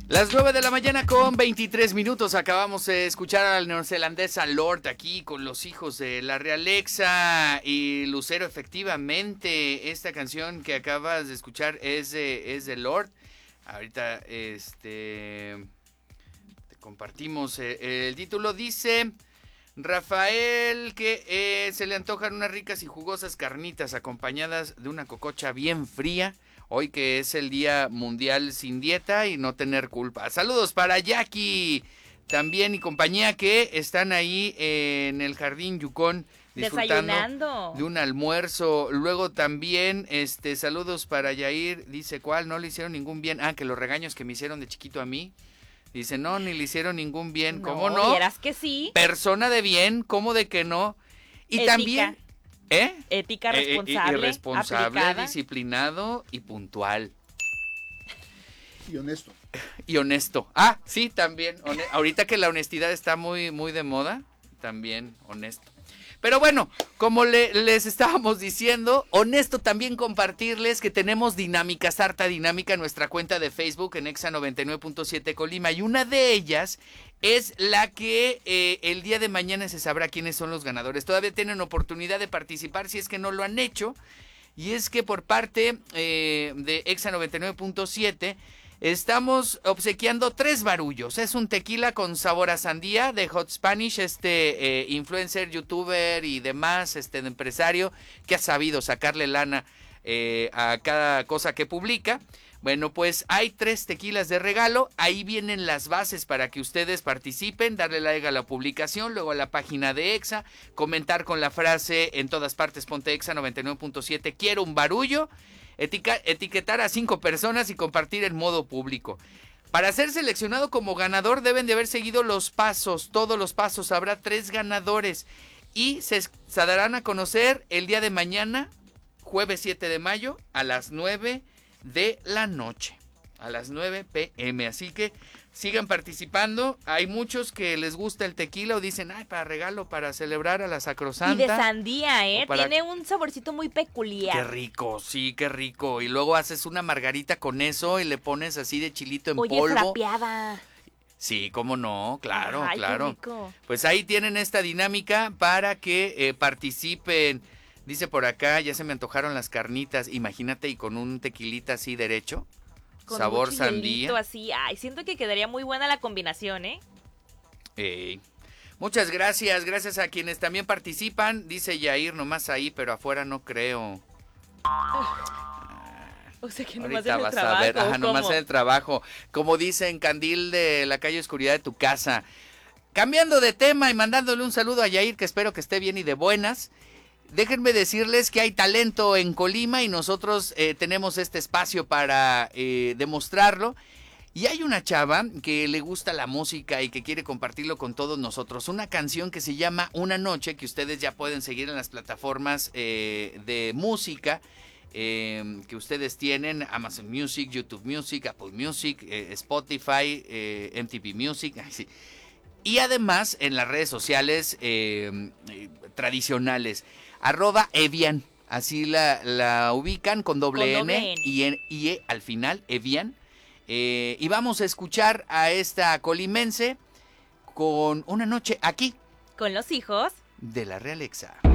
Las 9 de la mañana con 23 minutos. Acabamos de escuchar a la neozelandesa Lorde aquí con los hijos de la realeza y Lucero. Efectivamente, esta canción que acabas de escuchar es de Lorde. Ahorita te compartimos el título. Dice Rafael que se le antojan unas ricas y jugosas carnitas acompañadas de una cococha bien fría. Hoy que es el Día Mundial sin Dieta y no tener culpa. Saludos para Jackie también y compañía que están ahí en el Jardín Yukon disfrutando de un almuerzo. Luego también saludos para Yair. Dice, ¿cuál? No le hicieron ningún bien. Que los regaños que me hicieron de chiquito a mí. Dice, no, ni le hicieron ningún bien. ¿Cómo no? ¿Vieras que sí? Persona de bien, ¿cómo de que no? Y ética. También... Ética responsable, irresponsable, aplicada. disciplinado y puntual. Y honesto. Y honesto. Sí, también. Ahorita que la honestidad está muy, muy de moda, también honesto. Pero bueno, como les estábamos diciendo, honesto también compartirles que tenemos dinámicas, harta dinámica en nuestra cuenta de Facebook en Exa 99.7 Colima. Y una de ellas es la que el día de mañana se sabrá quiénes son los ganadores. Todavía tienen oportunidad de participar si es que no lo han hecho. Y es que por parte de Exa 99.7 estamos obsequiando 3 barullos. Es un tequila con sabor a sandía de Hot Spanish, influencer, youtuber y demás, empresario que ha sabido sacarle lana a cada cosa que publica. Bueno, pues hay 3 tequilas de regalo. Ahí vienen las bases para que ustedes participen, darle like a la publicación, luego a la página de Exa, comentar con la frase en todas partes ponte Exa 99.7, quiero un barullo, etiquetar a 5 personas y compartir en modo público. Para ser seleccionado como ganador deben de haber seguido los pasos, todos los pasos. Habrá 3 ganadores y se darán a conocer el día de mañana, jueves 7 de mayo, a las 9 de la noche, a las 9 p.m. Así que sigan participando. Hay muchos que les gusta el tequila o dicen, para regalo, para celebrar a la sacrosanta. Y de sandía, tiene un saborcito muy peculiar. Qué rico, sí, qué rico. Y luego haces una margarita con eso y le pones así de chilito en polvo. Frapeada. Sí, cómo no, claro, Ay, claro. Qué rico. Pues ahí tienen esta dinámica para que participen. Dice por acá, ya se me antojaron las carnitas. Imagínate, y con un tequilita así derecho. Con sabor sandía. Así. Siento que quedaría muy buena la combinación, Muchas gracias. Gracias a quienes también participan. Dice Yair, nomás ahí, pero afuera no creo. O sea que nomás en Ahorita el vas trabajo. a ver. ¿Cómo? Nomás en el trabajo. Como dicen, candil de la calle oscuridad de tu casa. Cambiando de tema y mandándole un saludo a Yair, que espero que esté bien y de buenas. Déjenme decirles que hay talento en Colima y nosotros tenemos este espacio para demostrarlo. Y hay una chava que le gusta la música y que quiere compartirlo con todos nosotros. Una canción que se llama Una Noche, que ustedes ya pueden seguir en las plataformas de música que ustedes tienen. Amazon Music, YouTube Music, Apple Music, Spotify, MTV Music. Sí. Y además en las redes sociales tradicionales. @Evian, así la ubican con doble N y E al final, Evian. Y vamos a escuchar a esta colimense con Una Noche aquí. Con los hijos de la Realeza.